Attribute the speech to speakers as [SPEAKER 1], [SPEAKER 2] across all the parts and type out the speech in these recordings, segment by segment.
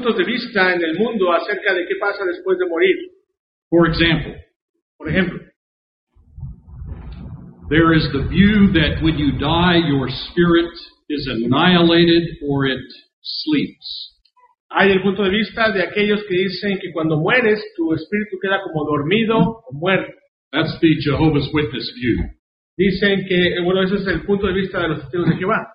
[SPEAKER 1] puntos de vista en el mundo acerca de qué pasa después de morir.
[SPEAKER 2] For example,
[SPEAKER 1] Por ejemplo,
[SPEAKER 2] there is the view that when you die, your spirit is annihilated or it sleeps.
[SPEAKER 1] hay el punto de vista de aquellos que dicen que cuando mueres, tu espíritu queda como dormido o muerto.
[SPEAKER 2] That's the Jehovah's Witness view.
[SPEAKER 1] Dicen que, bueno, ese es el punto de vista de los testigos de Jehová.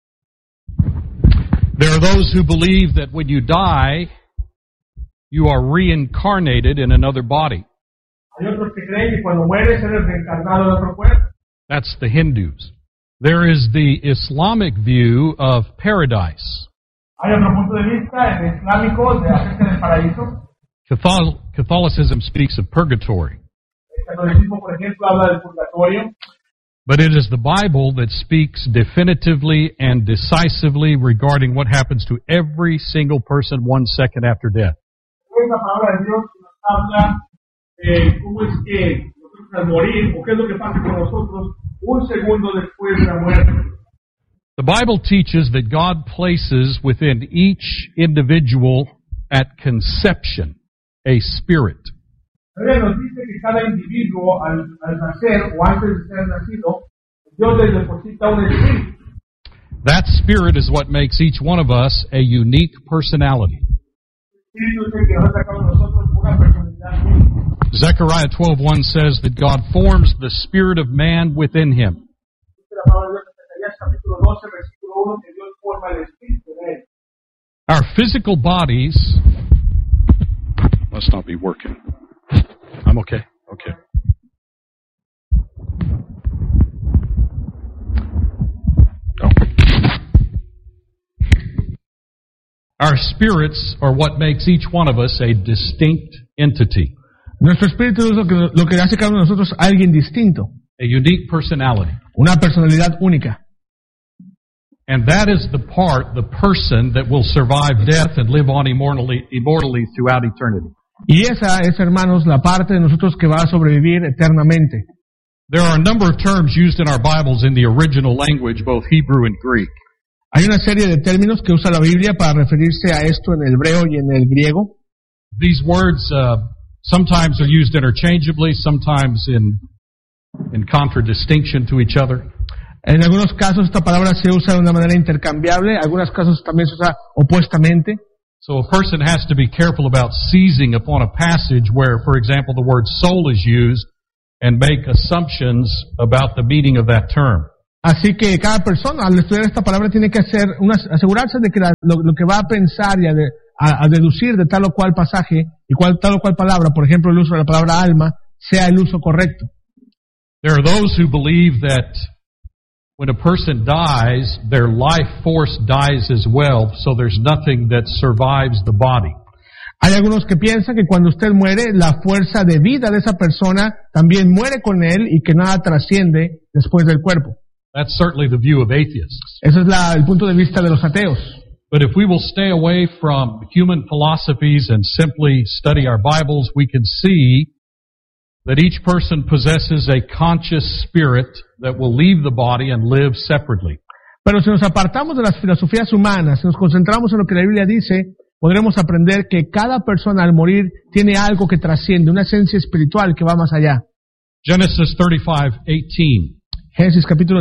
[SPEAKER 3] There are those who believe that when you die, you are reincarnated in another body.
[SPEAKER 1] Hay otros que creen que cuando mueres eres reencarnado en otro cuerpo.
[SPEAKER 3] That's the Hindus. There is the Islamic view of paradise.
[SPEAKER 1] Hay otro punto de vista, el islámico, de acerca del paraíso.
[SPEAKER 3] Catholicism speaks of purgatory.
[SPEAKER 1] El catolicismo, por ejemplo, habla del purgatorio.
[SPEAKER 3] But it is the Bible that speaks definitively and decisively regarding what happens to every single person 1 second after death.
[SPEAKER 1] Es la palabra de Dios que nos habla cómo es que nosotros al morir, o qué es lo que pasa con nosotros un segundo después de la muerte.
[SPEAKER 3] The Bible teaches that God places within each individual at conception a spirit.
[SPEAKER 1] La Biblia nos dice que cada individuo al nacer o antes de ser nacido, Dios le deposita un espíritu.
[SPEAKER 3] That spirit is what makes each one of us a unique personality.
[SPEAKER 1] El espíritu es el que nos ha sacado a nosotros una personalidad única.
[SPEAKER 3] Zechariah 12:1 says that God forms the spirit of man within him.
[SPEAKER 1] Dice la palabra de Dios en Isaías capítulo 12, versículo 1, que Dios forma el espíritu de él.
[SPEAKER 3] Our physical bodies must not be working. I'm okay. Okay. Oh. Our spirits are what makes each one of us a distinct entity,
[SPEAKER 4] Nuestro espíritu es lo que hace cada uno de nosotros alguien distinto,
[SPEAKER 3] a unique personality.
[SPEAKER 4] una personalidad única.
[SPEAKER 3] And that is the person that will survive death and live on immortally throughout eternity.
[SPEAKER 4] Y esa es, hermanos, la parte de nosotros que va a sobrevivir eternamente.
[SPEAKER 3] There are a number of terms used in our Bibles in the original language, both Hebrew and Greek.
[SPEAKER 4] Hay una serie de términos que usa la Biblia para referirse a esto en el hebreo y en el griego.
[SPEAKER 3] These words sometimes are used interchangeably, sometimes in contradistinction to each other.
[SPEAKER 4] En algunos casos esta palabra se usa de una manera intercambiable, en algunos casos también se usa opuestamente.
[SPEAKER 3] So a person has to be careful about seizing upon a passage where, for example, the word soul is used and make assumptions about the meaning of that term.
[SPEAKER 4] Así que cada persona al estudiar esta palabra tiene que asegurarse de que lo que va a pensar y a deducir de tal o cual pasaje y tal o cual palabra, por ejemplo el uso de la palabra alma, sea el uso correcto.
[SPEAKER 3] There are those who believe that when a person dies, their life force dies as well, so there's nothing that survives the body.
[SPEAKER 4] Hay algunos que piensan que cuando usted muere, la fuerza de vida de esa persona también muere con él y que nada trasciende después del cuerpo.
[SPEAKER 3] That's certainly the view of atheists.
[SPEAKER 4] Ese es el punto de vista de los ateos.
[SPEAKER 3] But if we will stay away from human philosophies and simply study our Bibles, we can see that each person possesses a conscious spirit that will leave the body and live separately.
[SPEAKER 4] Pero si nos apartamos de las filosofías humanas, si nos concentramos en lo que la Biblia dice, podremos aprender que cada persona al morir tiene algo que trasciende, una esencia espiritual que va más allá.
[SPEAKER 3] Genesis 35:18.
[SPEAKER 4] Génesis capítulo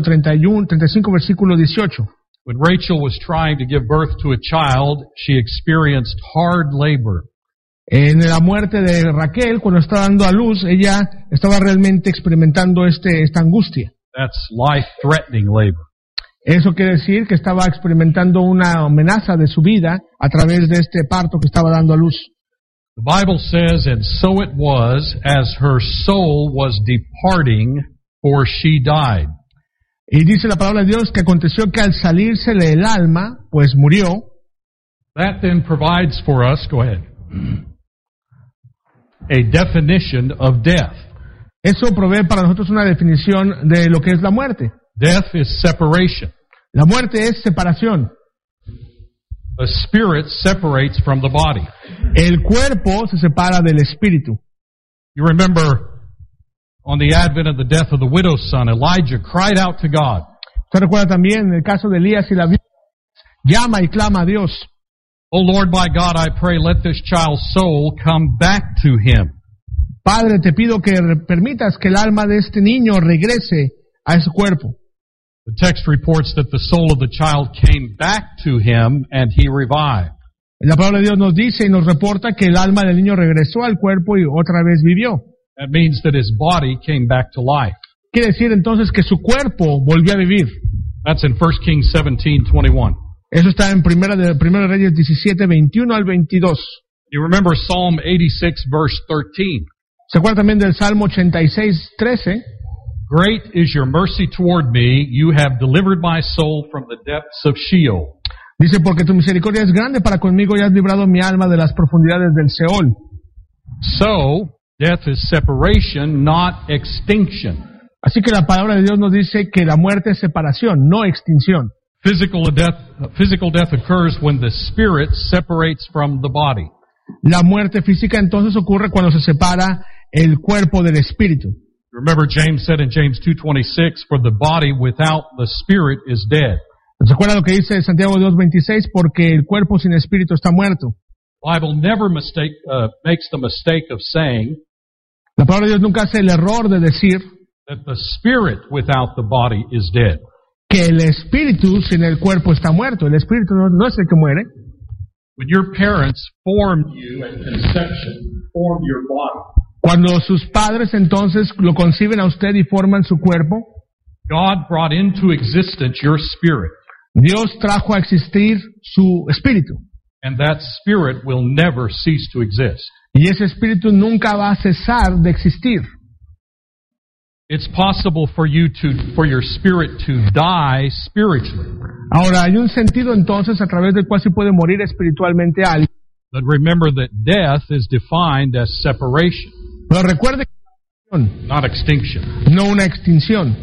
[SPEAKER 4] 35, versículo 18.
[SPEAKER 3] When Rachel was trying to give birth to a child, she experienced hard labor.
[SPEAKER 4] En la muerte de Raquel, cuando estaba dando a luz, ella estaba realmente experimentando esta angustia.
[SPEAKER 3] That's life-threatening labor.
[SPEAKER 4] Eso quiere decir que estaba experimentando una amenaza de su vida a través de este parto que estaba dando a luz.
[SPEAKER 3] The Bible says, and so it was, as her soul was departing, for she died.
[SPEAKER 4] Y dice la palabra de Dios que aconteció que al salírsele el alma, pues murió.
[SPEAKER 3] That then provides for us, go ahead, a definition of death.
[SPEAKER 4] Eso provee para nosotros una definición de lo que es la muerte.
[SPEAKER 3] Death is separation.
[SPEAKER 4] La muerte es separación.
[SPEAKER 3] The spirit separates from the body.
[SPEAKER 4] El cuerpo se separa del espíritu.
[SPEAKER 3] You remember on the advent of the death of the widow's son, Elijah cried out to God.
[SPEAKER 4] Usted recuerda también en el caso de Elías y la viuda, llama y clama a Dios.
[SPEAKER 3] Oh Lord my God, I pray, let this child's soul come back to him.
[SPEAKER 4] Padre, te pido que permitas que el alma de este niño regrese a ese cuerpo.
[SPEAKER 3] The text reports that the soul of the child came back to him and he revived.
[SPEAKER 4] La palabra de Dios nos dice y nos reporta que el alma del niño regresó al cuerpo y otra vez vivió.
[SPEAKER 3] That means that his body came back to life.
[SPEAKER 4] Quiere decir entonces que su cuerpo volvió a vivir.
[SPEAKER 3] That's in 1 Kings 17:21.
[SPEAKER 4] Eso está en Primera de Reyes 17, 21 al 22.
[SPEAKER 3] You remember Psalm 86 verse 13.
[SPEAKER 4] ¿Se acuerda también del Salmo 86, 13?
[SPEAKER 3] Great is your mercy toward me. You have delivered my soul from the depths of Sheol.
[SPEAKER 4] Dice, porque tu misericordia es grande para conmigo y has librado mi alma de las profundidades del Seol.
[SPEAKER 3] So, death is separation, not extinction.
[SPEAKER 4] Así que la palabra de Dios nos dice que la muerte es separación, no extinción.
[SPEAKER 3] Physical death occurs when the spirit separates from the body.
[SPEAKER 4] La muerte física entonces ocurre cuando se separa el cuerpo del espíritu.
[SPEAKER 3] Remember James said in James 2:26, for the body without the spirit is dead.
[SPEAKER 4] ¿Se acuerda lo que dice Santiago 2:26? Porque el cuerpo sin espíritu está muerto.
[SPEAKER 3] The Bible never makes the mistake of saying
[SPEAKER 4] La palabra de Dios nunca hace el error de decir
[SPEAKER 3] that the spirit without the body is dead.
[SPEAKER 4] que el espíritu sin el cuerpo está muerto. El espíritu no es el que muere.
[SPEAKER 3] When your parents formed you at conception, formed your body,
[SPEAKER 4] Cuando sus padres entonces lo conciben a usted y forman su cuerpo,
[SPEAKER 3] God brought into existence your spirit,
[SPEAKER 4] Dios trajo a existir su espíritu.
[SPEAKER 3] and that spirit will never cease to exist.
[SPEAKER 4] Y ese espíritu nunca va a cesar de existir.
[SPEAKER 3] It's possible for your spirit to die spiritually.
[SPEAKER 4] Ahora, hay un sentido entonces a través del cual se puede morir espiritualmente a alguien.
[SPEAKER 3] But remember that death is defined as separation,
[SPEAKER 4] Pero recuerde que
[SPEAKER 3] not extinction.
[SPEAKER 4] no una extinción.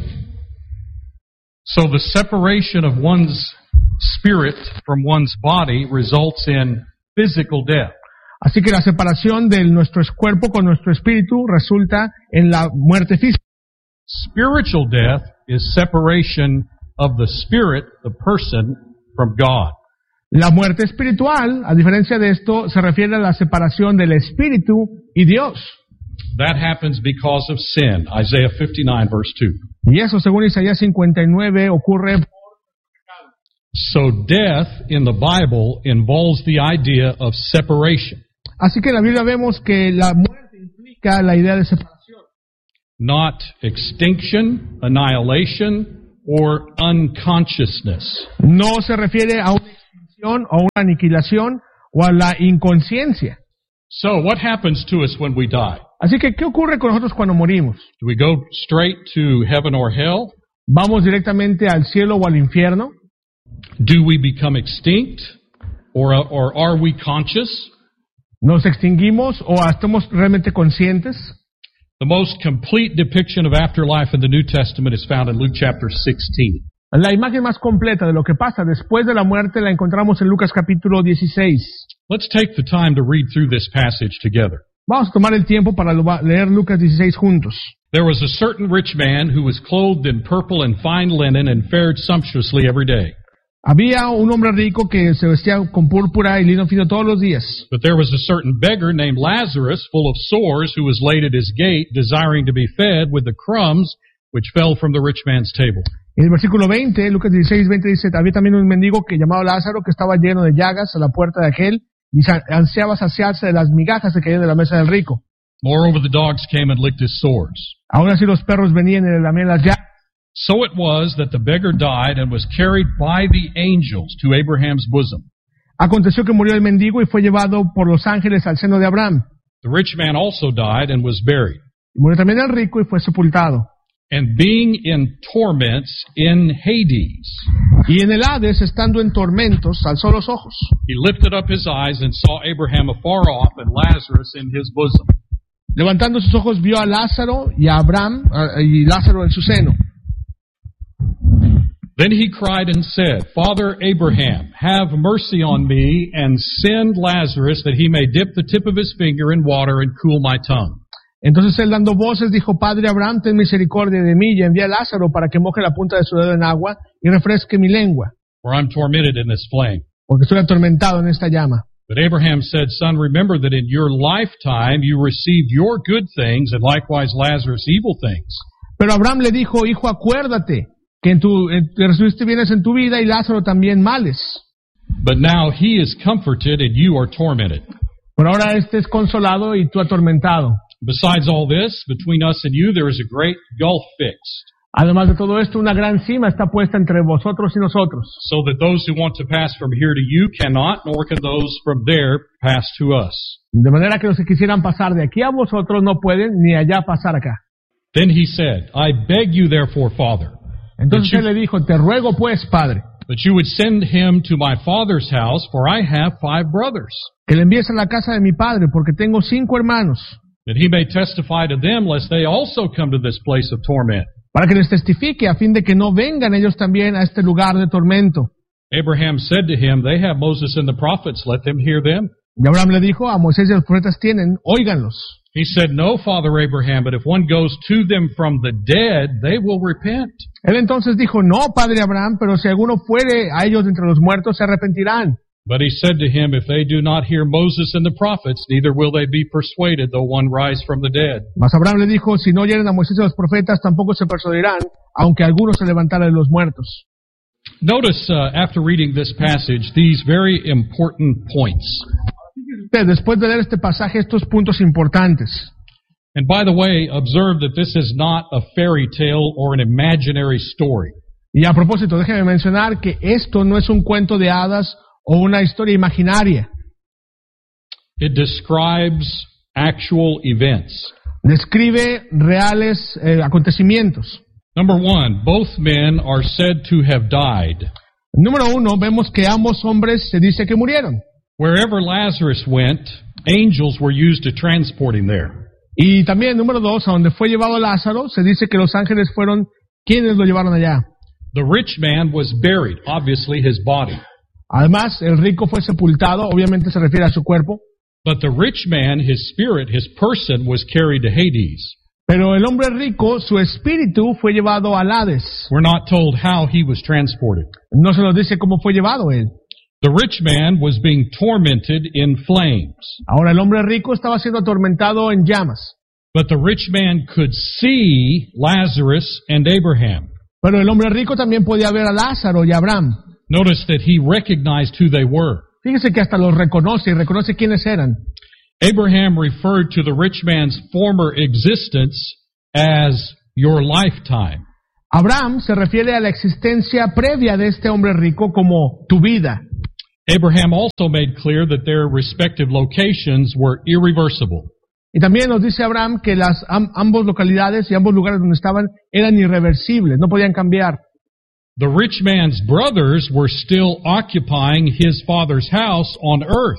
[SPEAKER 3] So the separation of one's spirit from one's body results in physical death.
[SPEAKER 4] Así que la separación de nuestro cuerpo con nuestro espíritu resulta en la muerte física.
[SPEAKER 3] Spiritual death is separation of the spirit, the person, from God.
[SPEAKER 4] La muerte espiritual, a diferencia de esto, se refiere a la separación del espíritu y Dios.
[SPEAKER 3] That happens because of sin. Isaiah 59 verse 2.
[SPEAKER 4] Y eso, según Isaías 59, ocurre.
[SPEAKER 3] So death in the Bible involves the idea of separation,
[SPEAKER 4] Así que en la Biblia vemos que la muerte implica la idea de separación.
[SPEAKER 3] not extinction, annihilation, or unconsciousness.
[SPEAKER 4] No se refiere a una extinción o una aniquilación o a la inconsciencia.
[SPEAKER 3] So what happens to us when we die?
[SPEAKER 4] Así que, ¿qué ocurre con nosotros cuando morimos?
[SPEAKER 3] Do we go straight to heaven or hell?
[SPEAKER 4] ¿Vamos directamente al cielo o al infierno?
[SPEAKER 3] Do we become extinct? Or are we conscious?
[SPEAKER 4] ¿Nos extinguimos o estamos realmente conscientes?
[SPEAKER 3] The most complete depiction of afterlife in the New Testament is found in Luke chapter 16.
[SPEAKER 4] La imagen más completa de lo que pasa después de la muerte la encontramos en Lucas capítulo 16.
[SPEAKER 3] Let's take the time to read through this passage together.
[SPEAKER 4] Vamos a tomar el tiempo para leer Lucas 16 juntos.
[SPEAKER 3] There was a certain rich man who was clothed in purple and fine linen and fared sumptuously every day.
[SPEAKER 4] Había un hombre rico que se vestía con púrpura y lino fino todos los días.
[SPEAKER 3] But there was a certain beggar named Lazarus, full of sores, who was laid at his gate, desiring to be fed with the crumbs which fell from the rich man's table.
[SPEAKER 4] En el versículo 20, Lucas 16, 20 dice, había también un mendigo que llamado Lázaro que estaba lleno de llagas a la puerta de aquel y ansiaba saciarse de las migajas que caían de la mesa del rico.
[SPEAKER 3] Moreover, the dogs came and licked his sores.
[SPEAKER 4] Aún así los perros venían y le lamían las llagas.
[SPEAKER 3] So it was that the beggar died and was carried by the angels to Abraham's bosom.
[SPEAKER 4] Aconteció que murió el mendigo y fue llevado por los ángeles al seno de Abraham.
[SPEAKER 3] The rich man also died and was buried.
[SPEAKER 4] Y murió también el rico y fue sepultado.
[SPEAKER 3] And being in torments in Hades,
[SPEAKER 4] Y en el Hades, estando en tormentos, alzó los ojos.
[SPEAKER 3] he lifted up his eyes and saw Abraham afar off and Lazarus in his bosom.
[SPEAKER 4] Levantando sus ojos vio a Lázaro y a Abraham y Lázaro en su seno.
[SPEAKER 3] Then he cried and said, Father Abraham, have mercy on me and send Lazarus that he may dip the tip of his finger in water and cool my tongue.
[SPEAKER 4] Entonces él dando voces dijo, Padre Abraham, ten misericordia de mí y envía a Lázaro para que moje la punta de su dedo en agua y refresque mi lengua,
[SPEAKER 3] For I'm tormented in this flame.
[SPEAKER 4] porque estoy atormentado en esta llama.
[SPEAKER 3] But Abraham said, Son, remember that in your lifetime you received your good things, and likewise Lazarus evil things.
[SPEAKER 4] Pero Abraham le dijo, hijo, acuérdate que te recibiste bienes en tu vida y Lázaro también males.
[SPEAKER 3] But now he is comforted and you are tormented.
[SPEAKER 4] Pero ahora este es consolado y tú atormentado.
[SPEAKER 3] Besides all this, between us and you there is a great gulf fixed,
[SPEAKER 4] Además de todo esto, una gran cima está puesta entre vosotros y nosotros,
[SPEAKER 3] so that those who want to pass from here to you cannot, nor can those from there pass to us.
[SPEAKER 4] de manera que los que quisieran pasar de aquí a vosotros no pueden ni allá pasar acá.
[SPEAKER 3] Then he said, I beg you therefore, Father,
[SPEAKER 4] Entonces él le dijo, te ruego pues, Padre,
[SPEAKER 3] that you would send him to my father's house, for I have 5 brothers,
[SPEAKER 4] que le envíes a la casa de mi padre, porque tengo 5 hermanos,
[SPEAKER 3] that he may testify to them, lest they also come to this place of torment.
[SPEAKER 4] para que les testifique, a fin de que no vengan ellos también a este lugar de tormento.
[SPEAKER 3] Abraham said to him, They have Moses and the prophets, let them hear them.
[SPEAKER 4] Y Abraham le dijo, a Moisés y a los profetas tienen, óiganlos.
[SPEAKER 3] He said, No, Father Abraham, but if one goes to them from the dead, they will repent.
[SPEAKER 4] Él entonces dijo, no, padre Abraham, pero si alguno fuere a ellos entre los muertos, se arrepentirán.
[SPEAKER 3] But he said to him, If they do not hear Moses and the prophets, neither will they be persuaded, though one rise from the dead.
[SPEAKER 4] Mas Abraham le dijo, si no oyen a Moisés y a los profetas, tampoco se persuadirán, aunque alguno se levantara de los muertos.
[SPEAKER 3] Notice, after reading this passage, these very important points.
[SPEAKER 4] Usted, después de leer este pasaje, estos puntos importantes.
[SPEAKER 3] And by the way, observe that this is not a fairy tale or an imaginary story.
[SPEAKER 4] Y a propósito, déjeme mencionar que esto no es un cuento de hadas o una historia imaginaria.
[SPEAKER 3] It describes actual events.
[SPEAKER 4] Describe reales acontecimientos.
[SPEAKER 3] Number 1, both men are said to have died.
[SPEAKER 4] Número 1, vemos que ambos hombres se dice que murieron.
[SPEAKER 3] Wherever Lazarus went, angels were used to transport him there.
[SPEAKER 4] Y también, número 2, a donde fue llevado Lázaro, se dice que los ángeles fueron quienes lo llevaron allá.
[SPEAKER 3] The rich man was buried, obviously his body.
[SPEAKER 4] Además, el rico fue sepultado, obviamente se refiere a su cuerpo.
[SPEAKER 3] But the rich man, his spirit, his person, was carried to Hades.
[SPEAKER 4] Pero el hombre rico, su espíritu fue llevado al Hades.
[SPEAKER 3] We're not told how he was transported.
[SPEAKER 4] No se nos dice cómo fue llevado él.
[SPEAKER 3] The rich man was being tormented in flames.
[SPEAKER 4] Ahora el hombre rico estaba siendo atormentado en llamas.
[SPEAKER 3] But the rich man could see Lazarus and Abraham.
[SPEAKER 4] Pero el hombre rico también podía ver a Lázaro y a Abraham.
[SPEAKER 3] Notice that he recognized who they were.
[SPEAKER 4] Fíjese que hasta los reconoce y reconoce quiénes eran.
[SPEAKER 3] Abraham referred to the rich man's former existence as your lifetime.
[SPEAKER 4] Abraham se refiere a la existencia previa de este hombre rico como tu vida.
[SPEAKER 3] Abraham also made clear that their respective locations were irreversible.
[SPEAKER 4] Y también nos dice Abraham que ambos localidades y ambos lugares donde estaban eran irreversibles, no podían cambiar.
[SPEAKER 3] The rich man's brothers were still occupying his father's house on earth.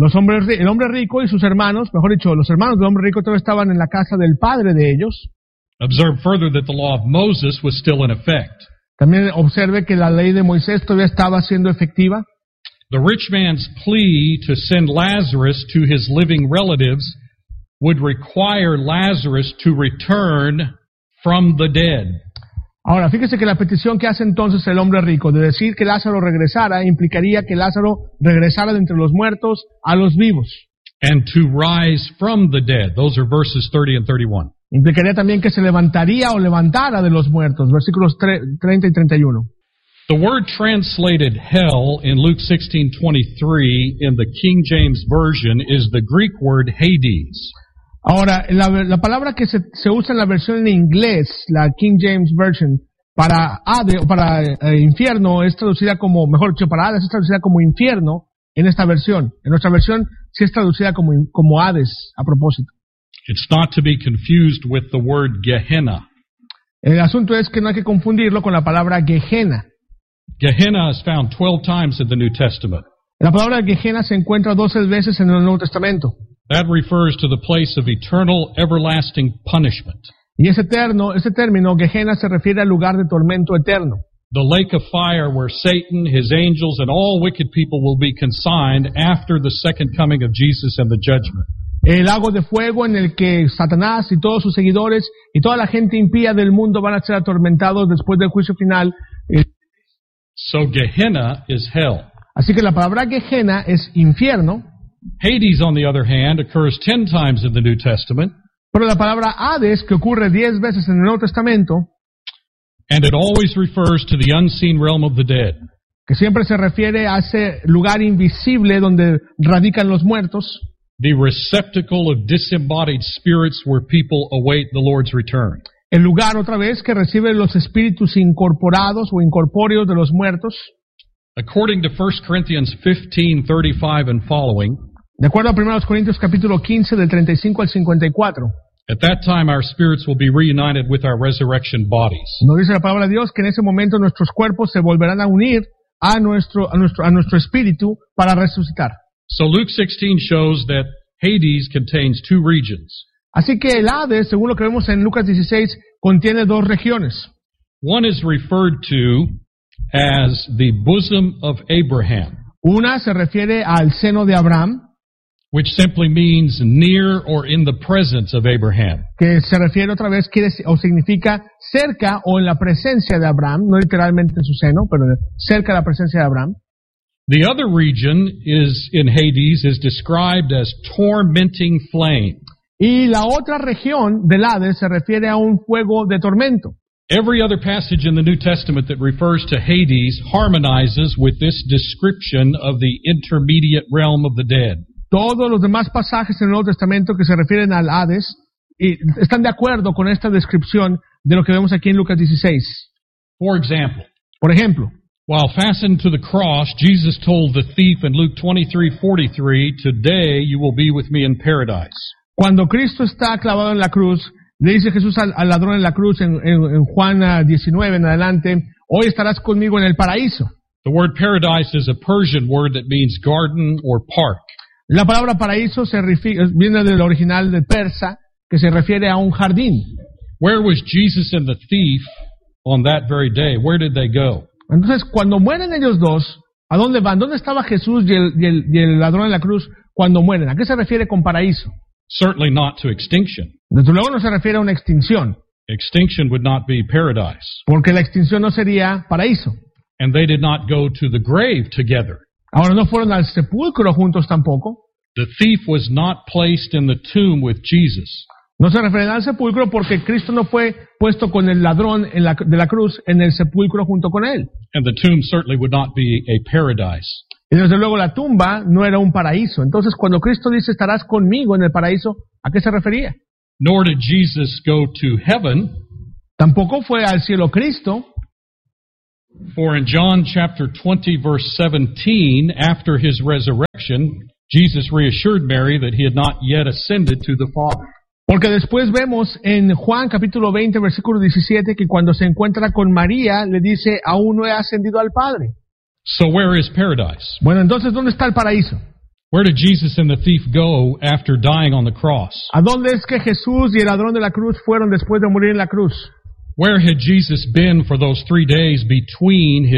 [SPEAKER 4] El hombre rico y sus hermanos, mejor dicho, los hermanos del hombre rico todavía estaban en la casa del padre de ellos.
[SPEAKER 3] Observe further that the law of Moses was still in effect.
[SPEAKER 4] También observe que la ley de Moisés todavía estaba siendo efectiva.
[SPEAKER 3] The rich man's plea to send Lazarus to his living relatives would require Lazarus to return from the dead.
[SPEAKER 4] Ahora, fíjese que la petición que hace entonces el hombre rico de decir que Lázaro regresara implicaría que Lázaro regresara de entre los muertos a los vivos.
[SPEAKER 3] And to rise from the dead. Those are verses 30 and 31.
[SPEAKER 4] Implicaría también que se levantaría o levantara de los muertos, versículos 30 y 31.
[SPEAKER 3] The word translated hell in Luke 16:23 in the King James Version is the Greek word Hades.
[SPEAKER 4] Ahora, la palabra que se usa en la versión en inglés, la King James Version, para infierno es traducida como, mejor dicho, para Hades es traducida como infierno en esta versión. En nuestra versión sí es traducida como Hades, a propósito.
[SPEAKER 3] It's not to be confused with the word Gehenna.
[SPEAKER 4] El asunto es que no hay que confundirlo con la palabra Gehenna.
[SPEAKER 3] Gehenna is found 12 times in the New Testament.
[SPEAKER 4] La palabra Gehenna se encuentra 12 veces en el Nuevo Testamento.
[SPEAKER 3] That refers to the place of eternal, everlasting punishment.
[SPEAKER 4] Y ese término, Gehenna, se refiere al lugar de tormento eterno.
[SPEAKER 3] The lake of fire where Satan, his angels, and all wicked people will be consigned after the second coming of Jesus and the judgment.
[SPEAKER 4] El lago de fuego en el que Satanás y todos sus seguidores y toda la gente impía del mundo van a ser atormentados después del juicio final.
[SPEAKER 3] So Gehenna is hell.
[SPEAKER 4] Así que la palabra Gehenna es infierno,
[SPEAKER 3] Hades, on the other hand, occurs 10 times in the New Testament,
[SPEAKER 4] pero la palabra Hades, que ocurre 10 veces en el Nuevo Testamento,
[SPEAKER 3] and it always refers to the unseen realm of the dead.
[SPEAKER 4] que siempre se refiere a ese lugar invisible donde radican los muertos,
[SPEAKER 3] The receptacle of disembodied spirits where people await the Lord's return.
[SPEAKER 4] el lugar otra vez que recibe los espíritus incorporados o incorpóreos de los muertos.
[SPEAKER 3] According to 1 Corinthians 15:35 and following,
[SPEAKER 4] De acuerdo a 1 Corintios capítulo 15 del 35 al 54,
[SPEAKER 3] at that time our spirits will be reunited with our resurrection bodies.
[SPEAKER 4] nos dice la palabra de Dios que en ese momento nuestros cuerpos se volverán a unir a nuestro espíritu para resucitar.
[SPEAKER 3] So Luke 16 shows that Hades contains 2 regions.
[SPEAKER 4] Así que el Hades, según lo que vemos en Lucas 16, contiene 2 regiones.
[SPEAKER 3] One is referred to as the bosom of Abraham,
[SPEAKER 4] Una se refiere al seno de Abraham,
[SPEAKER 3] which simply means near or in the presence of Abraham.
[SPEAKER 4] que se refiere otra vez, significa cerca o en la presencia de Abraham, no literalmente en su seno, pero cerca de la presencia de Abraham.
[SPEAKER 3] The other region in Hades is described as tormenting flame.
[SPEAKER 4] Y la otra región del Hades se refiere a un fuego de tormento.
[SPEAKER 3] Every other passage in the New Testament that refers to Hades harmonizes with this description of the intermediate realm of the dead.
[SPEAKER 4] Todos los demás pasajes en el Nuevo Testamento que se refieren al Hades están de acuerdo con esta descripción de lo que vemos aquí en Lucas 16.
[SPEAKER 3] For example,
[SPEAKER 4] Por ejemplo,
[SPEAKER 3] while fastened to the cross, Jesus told the thief in Luke 23:43, "Today you will be with me in paradise."
[SPEAKER 4] cuando Cristo está clavado en la cruz, le dice Jesús al ladrón en la cruz en Juan 19 en adelante, hoy estarás conmigo en el paraíso.
[SPEAKER 3] The word paradise is a Persian word that means garden or park.
[SPEAKER 4] La palabra paraíso viene del original de persa, que se refiere a un jardín.
[SPEAKER 3] Where was Jesus and the thief on that very day? Where did they go?
[SPEAKER 4] Entonces, cuando mueren ellos dos, ¿a dónde van? ¿Dónde estaba Jesús y el ladrón en la cruz cuando mueren? ¿A qué se refiere con paraíso?
[SPEAKER 3] Certainly not to extinction.
[SPEAKER 4] Desde luego no se refiere a una extinción,
[SPEAKER 3] Extinction would not be paradise.
[SPEAKER 4] porque la extinción no sería paraíso.
[SPEAKER 3] And they did not go to the grave together.
[SPEAKER 4] Ahora no fueron al sepulcro juntos tampoco.
[SPEAKER 3] The thief was not placed in the tomb with Jesus.
[SPEAKER 4] No se refieren al sepulcro porque Cristo no fue puesto con el ladrón de la cruz en el sepulcro junto con él.
[SPEAKER 3] And the tomb certainly would not be a paradise.
[SPEAKER 4] Y desde luego la tumba no era un paraíso. Entonces cuando Cristo dice estarás conmigo en el paraíso, ¿a qué se refería?
[SPEAKER 3] Nor did Jesus go to heaven,
[SPEAKER 4] Tampoco fue al cielo Cristo,
[SPEAKER 3] for in John chapter 20 verse 17, after his resurrection, Jesus reassured Mary that he had not yet ascended to the Father.
[SPEAKER 4] porque después vemos en Juan capítulo 20 versículo 17 que cuando se encuentra con María le dice aún no he ascendido al Padre.
[SPEAKER 3] So where is paradise?
[SPEAKER 4] Bueno, entonces ¿dónde está el paraíso?
[SPEAKER 3] Where did Jesus and the thief go after dying on the cross?
[SPEAKER 4] ¿A dónde es que Jesús y el ladrón de la cruz fueron después de morir en la cruz?
[SPEAKER 3] Where had Jesus been for those 3 days between his